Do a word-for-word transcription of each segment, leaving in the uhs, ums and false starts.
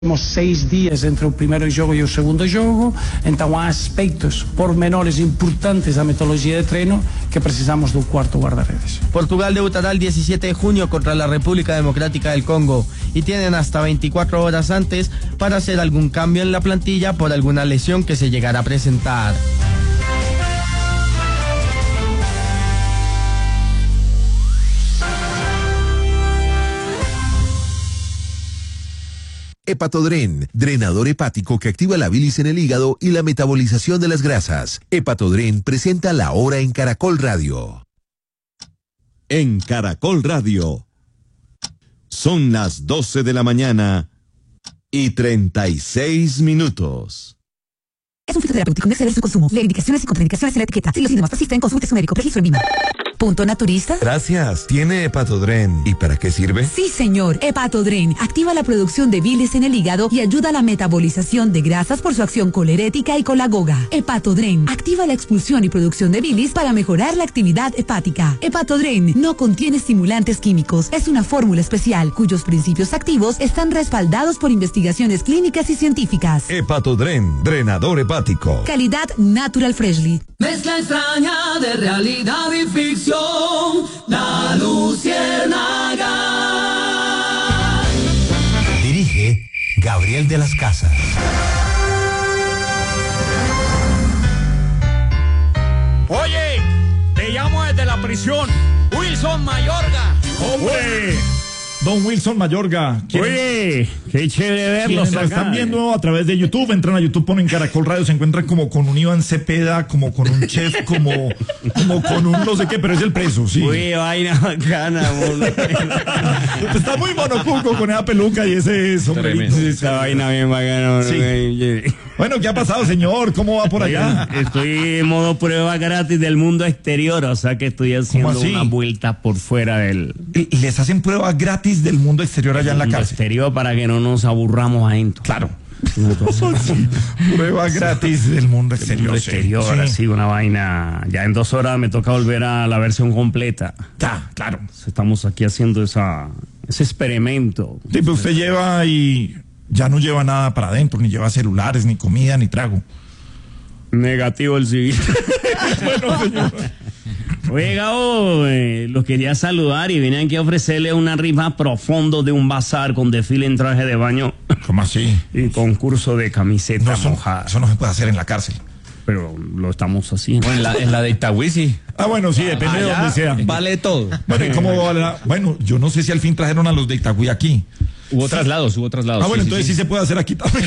Temos seis dias entre o primeiro jogo e o segundo jogo, então há aspectos pormenores importantes da metodologia de treino que precisamos do quarto guarda-redes. Portugal debutará el diecisiete de junio contra la República Democrática del Congo y tienen hasta veinticuatro horas antes para hacer algún cambio en la plantilla por alguna lesión que se llegara a presentar. Hepatodren, drenador hepático que activa la bilis en el hígado y la metabolización de las grasas. Hepatodren presenta La Hora en Caracol Radio. En Caracol Radio. Son las doce de la mañana y treinta y seis minutos. Es un fitoterapéutico, no exceder su consumo. Lee indicaciones y contraindicaciones en la etiqueta. Si los síntomas persisten, consulte su médico. Registro en Vima. Punto naturista. Gracias. Tiene Hepatodren. ¿Y para qué sirve? Sí, señor. Hepatodren activa la producción de bilis en el hígado y ayuda a la metabolización de grasas por su acción colerética y colagoga. Hepatodren activa la expulsión y producción de bilis para mejorar la actividad hepática. Hepatodren no contiene estimulantes químicos. Es una fórmula especial cuyos principios activos están respaldados por investigaciones clínicas y científicas. Hepatodren, drenador hepático. Calidad Natural Freshly. Mezcla extraña de realidad y ficción. La Luciérnaga. Dirige Gabriel de las Casas. Oye, te llamo desde la prisión. Wilson Mayorga. ¡Hombre! Don Wilson Mayorga. Oye, qué chévere verlos Quienes acá. están viendo a través de YouTube, entran a YouTube, ponen Caracol Radio, se encuentran como con un Iván Cepeda, como con un chef, como, como con un no sé qué, pero es el preso, sí. Uy, vaina bacana, mono. Está muy monocuco con esa peluca y ese sombrerito. Esa vaina bien bacana. Sí. Bueno, ¿qué ha pasado, señor? ¿Cómo va por allá? Estoy en modo prueba gratis del mundo exterior, o sea que estoy haciendo una vuelta por fuera del... ¿Y les hacen pruebas gratis del mundo exterior allá en la cárcel? Exterior para que no nos aburramos adentro. Claro. Sí. Prueba gratis del mundo exterior. Mundo exterior, sí. Así, una vaina. Ya en dos horas me toca volver a la versión completa. Ya, claro. Estamos aquí haciendo esa, ese experimento. Sí, pero usted lleva y ya no lleva nada para adentro, ni lleva celulares, ni comida, ni trago. Negativo el sí. Bueno, señor. Oye, Gabo, eh, los quería saludar y vine aquí a ofrecerle una rifa profundo de un bazar con desfile en traje de baño. ¿Cómo así? Y concurso de camiseta no, eso, mojada. Eso no se puede hacer en la cárcel. Pero lo estamos haciendo. O en la, en la de Itagüí, sí. Ah, bueno, sí, depende Allá de dónde sea. Vale todo. Bueno, ¿y cómo va la... Bueno, yo no sé si al fin trajeron a los de Itagüí aquí. Hubo traslados, hubo traslados. Ah, bueno, sí, entonces sí, sí, sí se puede hacer aquí también.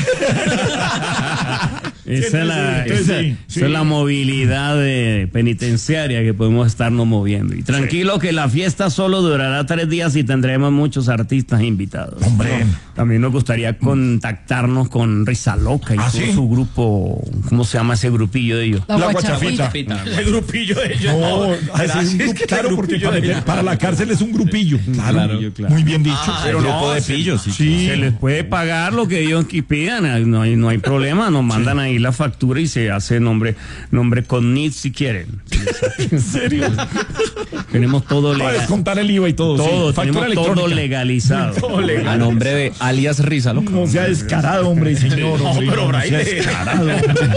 Esa, es la, entonces, esa, sí, esa sí. es la movilidad de penitenciaria que podemos estarnos moviendo. Y tranquilo sí. que la fiesta solo durará tres días y tendremos muchos artistas invitados. Hombre. ¿No? También nos gustaría contactarnos con Risa Loca y ¿Ah, todo sí? su grupo. ¿Cómo se llama ese grupillo de ellos? La, La guachafita. guachafita. El grupillo de ellos. No, Gracias, es un grupo, que claro, porque grupillo para, de ellos. para la cárcel es un grupillo. Claro, Claro, claro. muy bien dicho. Ah, Pero el no, grupo de se- pillos, sí. Sí. Se les puede pagar lo que ellos pidan, no hay, no hay problema, nos mandan ahí la factura y se hace nombre, nombre con N I T si quieren. ¿En serio? Tenemos todo Para legal. descontar el I V A y todo. Todo, sí. Factura tenemos todo electrónica. legalizado. Todo legal. A nombre de alias Risa Loca. No sea descarado, hombre y señor. No, hombre, pero no Braille. sea descarado.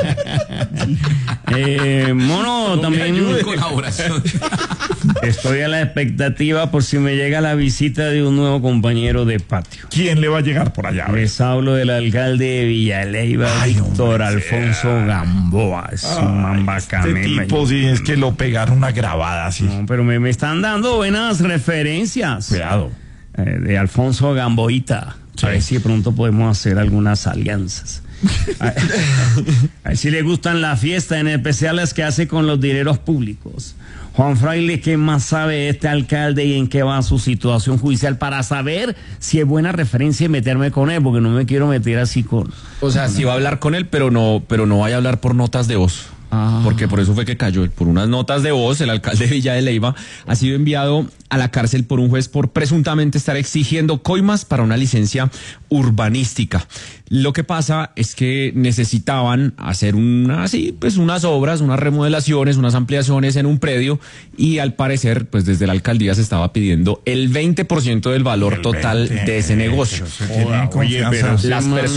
Eh, mono, también Colaboración. estoy a la expectativa por si me llega la visita de un nuevo compañero de patio. ¿Quién le va a llegar por allá? Les hablo del alcalde de Villaleiva, Ay, Víctor hombre, Alfonso Gamboa. Es un man bacán. Este me- tipo, sí, es que lo pegaron una grabada así. No, pero me, me están dando buenas referencias. Cuidado. Eh, de Alfonso Gamboita. Sí. A ver si de pronto podemos hacer algunas alianzas. A, a ver si le gustan las fiestas, en especial las que hace con los dineros públicos. Juan Fraile, ¿qué más sabe este alcalde y en qué va su situación judicial para saber si es buena referencia y meterme con él? Porque no me quiero meter así con... O sea, sí va a hablar con él, pero no, pero no vaya a hablar por notas de voz. Ah. Porque por eso fue que cayó. Por unas notas de voz, el alcalde de Villa de Leyva ha sido enviado a la cárcel por un juez por presuntamente estar exigiendo coimas para una licencia urbanística. Lo que pasa es que necesitaban hacer una, así, pues unas obras, unas remodelaciones, unas ampliaciones en un predio y al parecer, pues desde la alcaldía se estaba pidiendo el veinte por ciento del valor El total veinte, de ese negocio. Oye, pero las personas